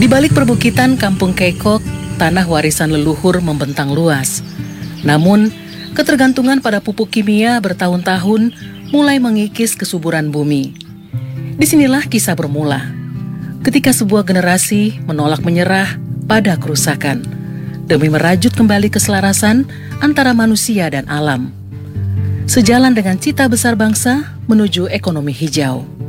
balik perbukitan Kampung Kekok, tanah warisan leluhur membentang luas. Namun, ketergantungan pada pupuk kimia bertahun-tahun mulai mengikis kesuburan bumi. Disinilah kisah bermula, ketika sebuah generasi menolak menyerah pada kerusakan, demi merajut kembali keselarasan antara manusia dan alam. Sejalan dengan cita besar bangsa menuju ekonomi hijau.